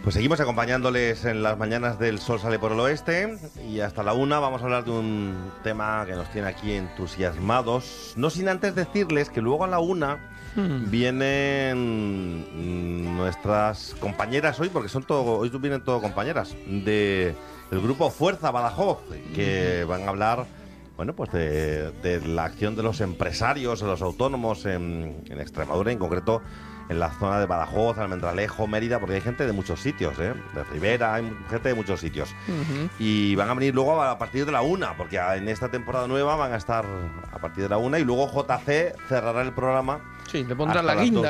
Pues seguimos acompañándoles en las mañanas del Sol Sale por el Oeste y hasta la 1 vamos a hablar de un tema que nos tiene aquí entusiasmados. No sin antes decirles que luego a la 1 vienen nuestras compañeras hoy, porque hoy vienen todo compañeras, del grupo Fuerza Badajoz, que van a hablar, bueno, pues de la acción de los empresarios, de los autónomos en Extremadura, en concreto en la zona de Badajoz, Almendralejo, Mérida, porque hay gente de muchos sitios, de Ribera, hay gente de muchos sitios. Y van a venir luego a partir de la 1, porque en esta temporada nueva van a estar a partir de la 1 y luego JC cerrará el programa. Sí, le pondrá la guinda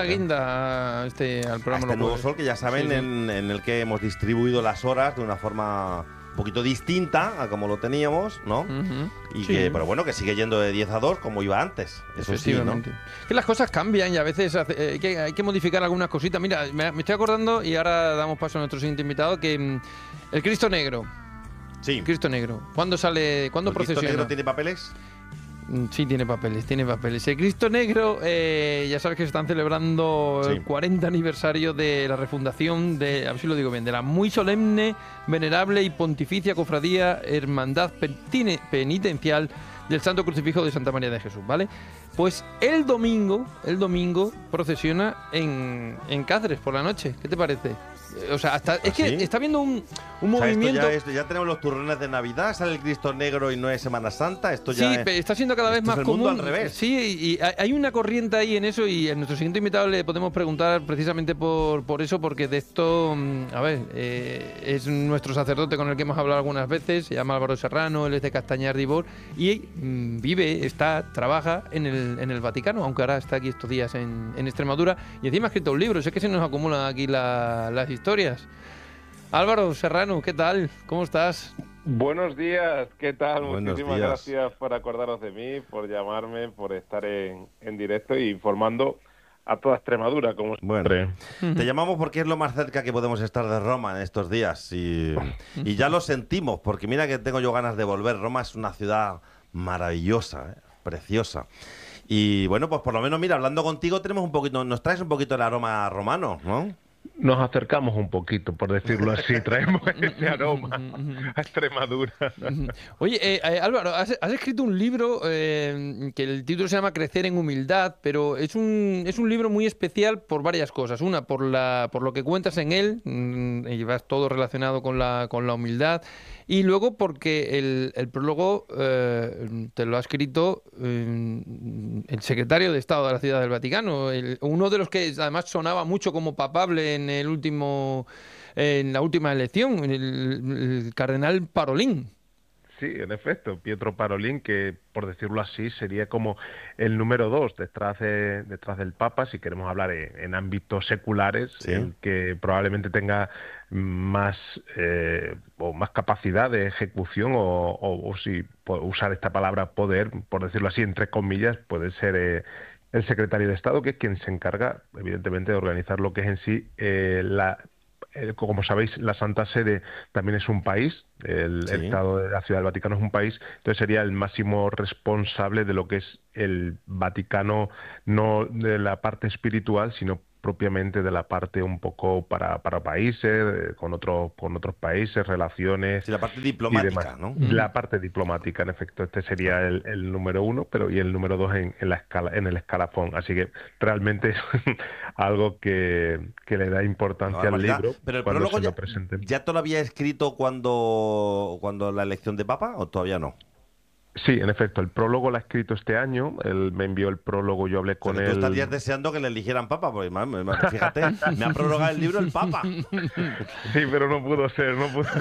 al programa. A este Nuevo Sol, que ya saben, sí. en el que hemos distribuido las horas de una forma un poquito distinta a como lo teníamos, ¿no? Y que, pero bueno, que sigue yendo de 10 a 2 como iba antes. Eso sí, ¿no? Que las cosas cambian y a veces hay que modificar algunas cositas. Mira, me estoy acordando, y ahora damos paso a nuestro siguiente invitado, que el Cristo Negro. Sí. El Cristo Negro. ¿Cuándo sale? ¿Cuándo procesiona? ¿El Cristo Negro tiene papeles? Sí, tiene papeles. El Cristo Negro, ya sabes que se están celebrando el 40 aniversario de la refundación de, a ver si lo digo bien, de la muy solemne, venerable y pontificia cofradía Hermandad Penitencial del Santo Crucifijo de Santa María de Jesús, ¿vale? Pues el domingo procesiona en Cáceres por la noche. ¿Qué te parece? O sea, es que está viendo un movimiento. Ya tenemos los turrones de Navidad, sale el Cristo Negro y no es Semana Santa. Esto ya está siendo cada vez más común. Mundo al revés. Sí, y hay una corriente ahí en eso, y a nuestro siguiente invitado le podemos preguntar precisamente por eso, porque de esto, es nuestro sacerdote con el que hemos hablado algunas veces, se llama Álvaro Serrano, él es de Castañar de Ibor, y trabaja en el Vaticano, aunque ahora está aquí estos días en Extremadura, y encima ha escrito un libro. Sé que se nos acumulan aquí las historias. Álvaro Serrano, ¿qué tal? ¿Cómo estás? Buenos días, ¿qué tal? Buenos Muchísimas días. Gracias por acordaros de mí, por llamarme, por estar en directo y informando a toda Extremadura, como siempre. Bueno, te llamamos porque es lo más cerca que podemos estar de Roma en estos días y ya lo sentimos, porque mira que tengo yo ganas de volver. Roma es una ciudad maravillosa, preciosa. Y bueno, pues por lo menos, mira, hablando contigo nos traes un poquito el aroma romano, ¿no? Nos acercamos un poquito, por decirlo así, traemos ese aroma a Extremadura. Oye, Álvaro, has escrito un libro que el título se llama Crecer en Humildad, pero es un libro muy especial por varias cosas. Una, por lo que cuentas en él, y vas todo relacionado con la humildad, y luego porque el prólogo te lo ha escrito el secretario de Estado de la Ciudad del Vaticano, uno de los que además sonaba mucho como papable en la última elección, el cardenal Parolin. Sí, en efecto, Pietro Parolin, que por decirlo así sería como el número 2 detrás del Papa, si queremos hablar en ámbitos seculares, sí, el que probablemente tenga más capacidad de ejecución o si usar esta palabra poder, por decirlo así, entre comillas, puede ser el secretario de Estado, que es quien se encarga, evidentemente, de organizar lo que es en sí como sabéis, la Santa Sede también es un país, el Estado de la Ciudad del Vaticano es un país, entonces sería el máximo responsable de lo que es el Vaticano, no de la parte espiritual, sino propiamente de la parte un poco para países, con otros países, relaciones. Sí, la parte diplomática, ¿no? La parte diplomática, en efecto, este sería el número 1, y el número 2 en el escalafón. Así que realmente es algo que le da importancia al libro. Pero el cuando prólogo se lo presenten. ¿Ya te lo había escrito cuando la elección de Papa o todavía no? Sí, en efecto, el prólogo lo ha escrito este año, él me envió el prólogo, yo hablé con él. Tú estarías deseando que le eligieran Papa, porque fíjate, me ha prorrogado el libro el Papa. Sí, pero no pudo ser.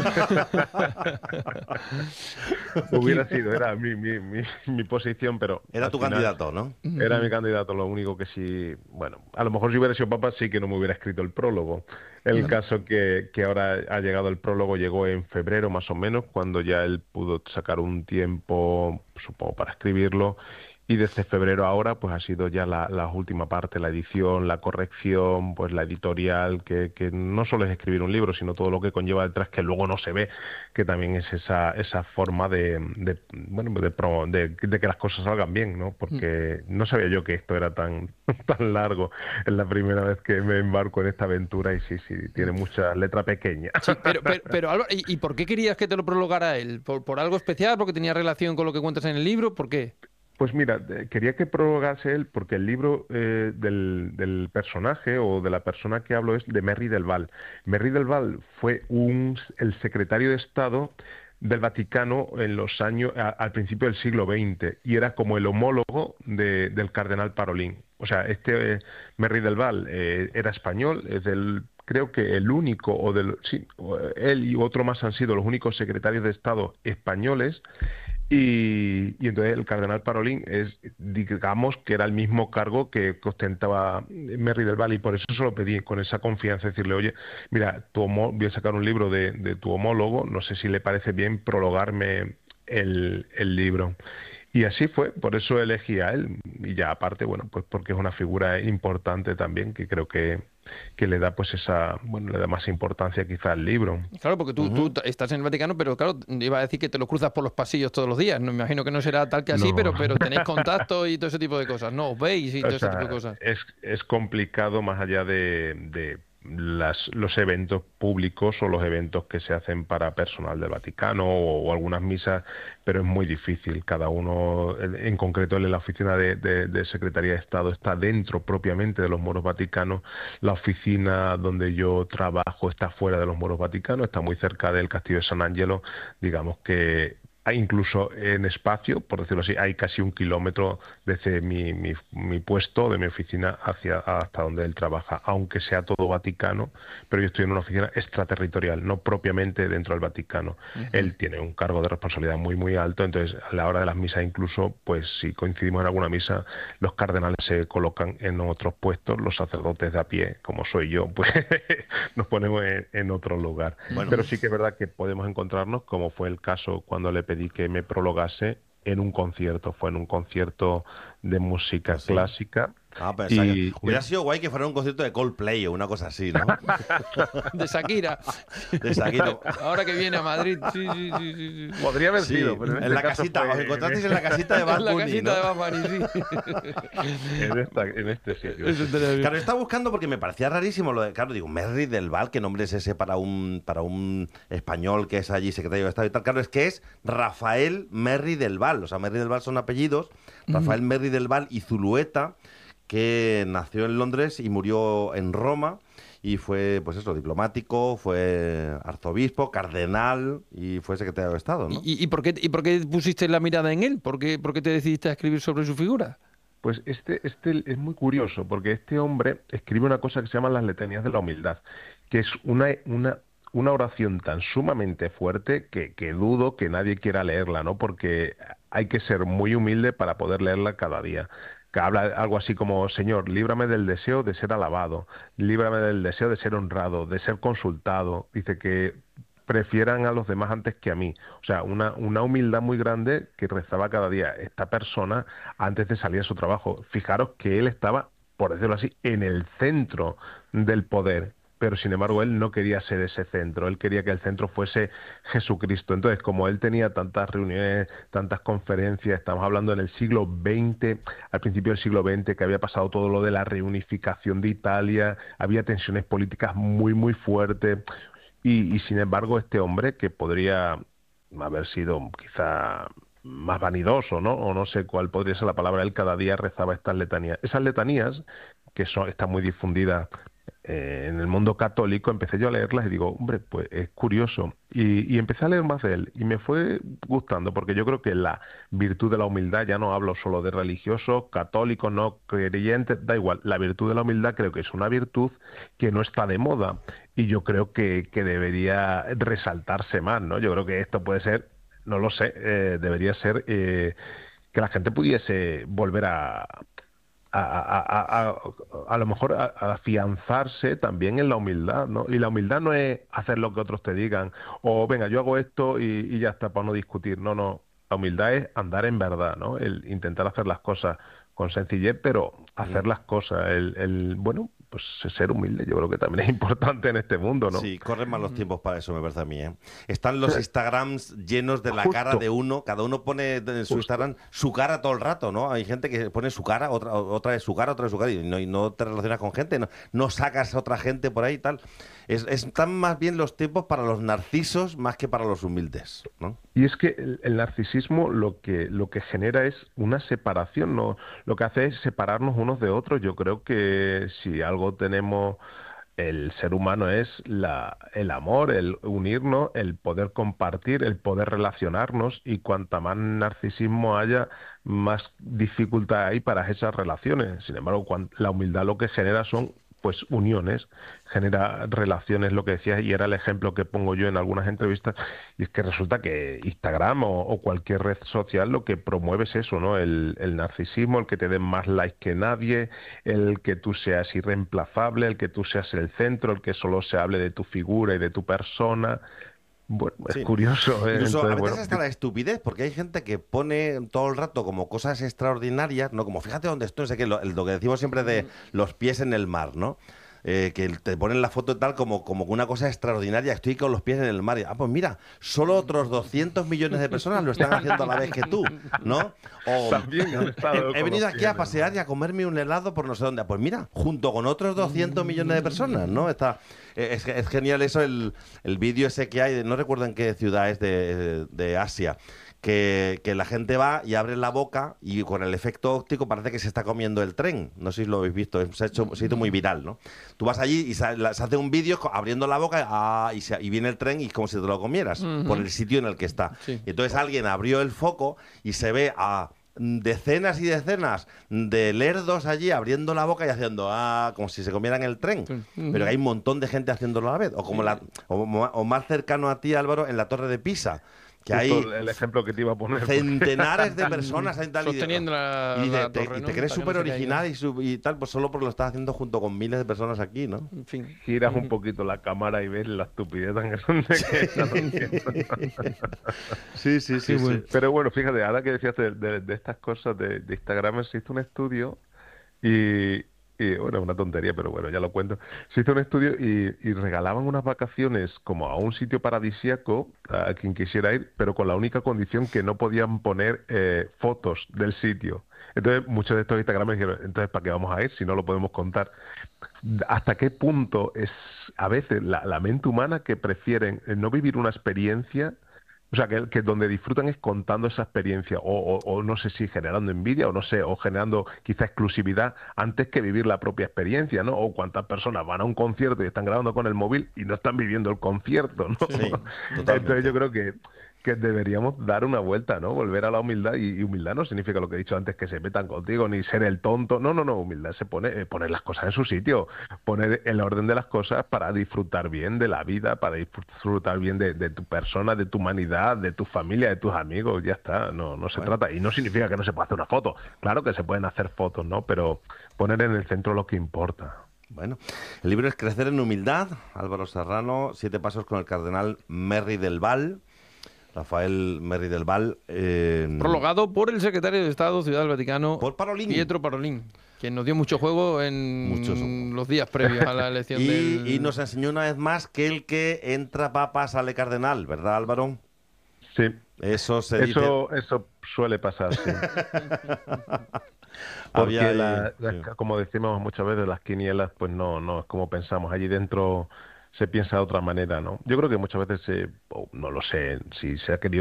Hubiera sido, era mi posición, pero... Era tu candidato, ¿no? Era mi candidato, lo único que sí... Bueno, a lo mejor si hubiera sido Papa sí que no me hubiera escrito el prólogo. El caso que ahora ha llegado el prólogo, llegó en febrero más o menos, cuando ya él pudo sacar un tiempo, supongo, para escribirlo, Y desde febrero ahora, pues ha sido ya la última parte, la edición, la corrección, pues la editorial, que no solo es escribir un libro, sino todo lo que conlleva detrás, que luego no se ve, que también es esa forma bueno, de que las cosas salgan bien, ¿no? Porque no sabía yo que esto era tan, tan largo. Es la primera vez que me embarco en esta aventura y sí, tiene mucha letra pequeña. Sí, pero Álvaro, ¿y por qué querías que te lo prologara él? ¿Por algo especial? ¿Porque tenía relación con lo que cuentas en el libro? ¿Por qué? Pues mira, quería que prologase él porque el libro del personaje o de la persona que hablo es de Merry del Val. Merry del Val fue el secretario de Estado del Vaticano en los años al principio del siglo XX y era como el homólogo del cardenal Parolin. O sea, Merry del Val era español, creo que el único, él y otro más han sido los únicos secretarios de Estado españoles. Y entonces el cardenal Parolin digamos que era el mismo cargo que ostentaba Merry del Val y por eso se lo pedí con esa confianza, decirle, oye, mira, voy a sacar un libro de tu homólogo, no sé si le parece bien prologarme el libro. Y así fue, por eso elegí a él. Y ya aparte, bueno, pues porque es una figura importante también, que creo que le da pues le da más importancia quizá al libro. Claro, porque tú estás en el Vaticano, pero claro, iba a decir que te lo cruzas por los pasillos todos los días. No, me imagino que no será tal que así, No. pero tenéis contacto y todo ese tipo de cosas, ¿no? Os veis y todo ese tipo de cosas. Es complicado más allá de los eventos públicos o los eventos que se hacen para personal del Vaticano o algunas misas, pero es muy difícil. Cada uno, en concreto en la oficina de Secretaría de Estado, está dentro propiamente de los Moros Vaticanos. La oficina donde yo trabajo está fuera de los Moros Vaticanos, está muy cerca del Castillo de San Angelo, digamos que incluso en espacio, por decirlo así, hay casi 1 kilómetro desde mi puesto, de mi oficina, hasta donde él trabaja, aunque sea todo Vaticano, pero yo estoy en una oficina extraterritorial, no propiamente dentro del Vaticano. Él tiene un cargo de responsabilidad muy, muy alto, entonces a la hora de las misas incluso, pues si coincidimos en alguna misa, los cardenales se colocan en otros puestos, los sacerdotes de a pie, como soy yo, pues nos ponemos en otro lugar. Bueno. Pero sí que es verdad que podemos encontrarnos, como fue el caso cuando le pedí que me prologase en un concierto. Fue en un concierto de música clásica. Pensaba que hubiera sido guay que fuera un concierto de Coldplay o una cosa así, ¿no? De Shakira. De Shakira. Ahora que viene a Madrid. Sí. Podría haber sido, pero en la casita. Os encontrasteis en la casita de Bad Bunny, En la casita ¿no? de Bad Bunny, sí. en este sitio. Claro, estaba buscando porque me parecía rarísimo lo de, claro, digo, Merry del Val, ¿qué nombre es ese para un español que es allí secretario de Estado y tal? Claro, es que es Rafael Merry del Val. O sea, Merry del Val son apellidos. Rafael Merry del Val y Zulueta, que nació en Londres y murió en Roma y fue, pues eso, diplomático, fue arzobispo, cardenal y fue secretario de Estado, ¿no? ¿Y por qué pusiste la mirada en él? ¿Por qué te decidiste a escribir sobre su figura? Pues este es muy curioso, porque este hombre escribe una cosa que se llama las letanías de la humildad, que es una oración tan sumamente fuerte que dudo que nadie quiera leerla, ¿no? Porque hay que ser muy humilde para poder leerla cada día. Que habla algo así como, Señor, líbrame del deseo de ser alabado, líbrame del deseo de ser honrado, de ser consultado. Dice que prefieran a los demás antes que a mí. O sea, una humildad muy grande que rezaba cada día esta persona antes de salir a su trabajo. Fijaros que él estaba, por decirlo así, en el centro del poder. Pero sin embargo él no quería ser ese centro, él quería que el centro fuese Jesucristo. Entonces, como él tenía tantas reuniones, tantas conferencias, estamos hablando en el siglo XX, al principio del siglo XX, que había pasado todo lo de la reunificación de Italia, había tensiones políticas muy, muy fuertes, y sin embargo este hombre, que podría haber sido quizá más vanidoso, ¿no? O no sé cuál podría ser la palabra, él cada día rezaba estas letanías. Esas letanías, que están muy difundidas en el mundo católico, empecé yo a leerlas y digo, hombre, pues es curioso. Y empecé a leer más de él y me fue gustando, porque yo creo que la virtud de la humildad, ya no hablo solo de religiosos, católicos, no creyentes, da igual, la virtud de la humildad creo que es una virtud que no está de moda y yo creo que debería resaltarse más, ¿no? Yo creo que esto puede ser, no lo sé, debería ser que la gente pudiese volver a lo mejor a afianzarse también en la humildad, ¿no? Y la humildad no es hacer lo que otros te digan, o venga, yo hago esto y ya está, para no discutir. No. La humildad es andar en verdad, ¿no? El intentar hacer las cosas con sencillez, pero hacer las cosas. Bueno, pues ser humilde, yo creo que también es importante en este mundo, ¿no? Sí, corren mal los tiempos para eso, me parece a mí, ¿eh? Están los Instagrams llenos de la cara de uno, cada uno pone en su Instagram su cara todo el rato, ¿no? Hay gente que pone su cara, otra es su cara, otra es su cara, y no te relacionas con gente, no sacas a otra gente por ahí y tal. Están más bien los tiempos para los narcisos más que para los humildes, ¿no? Y es que el narcisismo lo que genera es una separación, ¿no? Lo que hace es separarnos unos de otros. Yo creo que si algo tenemos el ser humano es el amor, el unirnos, el poder compartir, el poder relacionarnos, y cuanta más narcisismo haya, más dificultad hay para esas relaciones. Sin embargo, la humildad lo que genera son pues uniones, genera relaciones, lo que decías, y era el ejemplo que pongo yo en algunas entrevistas, y es que resulta que Instagram o cualquier red social lo que promueve es eso, ¿no? El narcisismo, el que te den más likes que nadie, el que tú seas irreemplazable, el que tú seas el centro, el que solo se hable de tu figura y de tu persona. Bueno, es curioso. Incluso Entonces, a veces hasta la estupidez, porque hay gente que pone todo el rato como cosas extraordinarias, ¿no? Como fíjate dónde estoy, no sé qué, lo que decimos siempre de los pies en el mar, ¿no? Que te ponen la foto tal como una cosa extraordinaria, estoy con los pies en el mar. Pues mira, solo otros 200 millones de personas lo están haciendo a la vez que tú, ¿no? O también han estado he venido aquí a pasear y a comerme un helado por no sé dónde. Pues mira, junto con otros 200 millones de personas, ¿no? Es genial eso, el vídeo ese que hay, no recuerdo en qué ciudad es de Asia, que la gente va y abre la boca y con el efecto óptico parece que se está comiendo el tren. No sé si lo habéis visto, se hizo muy viral, ¿no? Tú vas allí y se hace un vídeo abriendo la boca y viene el tren y es como si te lo comieras por el sitio en el que está. Sí. Y entonces alguien abrió el foco y se ve a decenas y decenas de lerdos allí abriendo la boca y haciendo como si se comieran el tren, pero que hay un montón de gente haciéndolo a la vez, o más cercano a ti, Álvaro, en la Torre de Pisa, que hay el ejemplo que te iba a poner, centenares de personas ahí tal, sosteniendo la torre, y ¿no? te crees Para que súper no se caiga. original y tal, pues solo porque lo estás haciendo junto con miles de personas aquí, ¿no? En fin. giras un poquito la cámara y ves la estupidez tan grande que están haciendo. Sí. Pero bueno, fíjate, ahora que decías de estas cosas de Instagram, se hizo un estudio y bueno, una tontería, pero bueno, ya lo cuento. Se hizo un estudio y regalaban unas vacaciones como a un sitio paradisíaco a quien quisiera ir, pero con la única condición que no podían poner fotos del sitio. Entonces, muchos de estos Instagrames dijeron, entonces, ¿para qué vamos a ir si no lo podemos contar? ¿Hasta qué punto es a veces la mente humana que prefieren no vivir una experiencia? O sea, que donde disfrutan es contando esa experiencia, o no sé si generando envidia, o no sé, o generando quizá exclusividad antes que vivir la propia experiencia, ¿no? O cuántas personas van a un concierto y están grabando con el móvil y no están viviendo el concierto, ¿no? Sí, totalmente. Entonces yo creo que deberíamos dar una vuelta, ¿no? Volver a la humildad, y humildad no significa lo que he dicho antes, que se metan contigo, ni ser el tonto. No, humildad se pone poner las cosas en su sitio, poner el orden de las cosas para disfrutar bien de la vida, para disfrutar bien de tu persona, de tu humanidad, de tu familia, de tus amigos, ya está, no se trata. Y no significa que no se pueda hacer una foto, claro que se pueden hacer fotos, ¿no? Pero poner en el centro lo que importa. Bueno, el libro es Crecer en humildad, Álvaro Serrano, 7 pasos con el cardenal Merry del Val. Rafael Merry del Val. Prologado por el secretario de Estado, Ciudad del Vaticano, por Parolín. Pietro Parolín, quien nos dio mucho juego en los días previos a la elección y nos enseñó una vez más que el que entra papa sale cardenal, ¿verdad, Álvaro? Sí. Eso dice. Eso suele pasar, sí. Porque como decimos muchas veces, las quinielas, pues no es como pensamos. Allí dentro se piensa de otra manera, ¿no? Yo creo que muchas veces, no lo sé, si se ha querido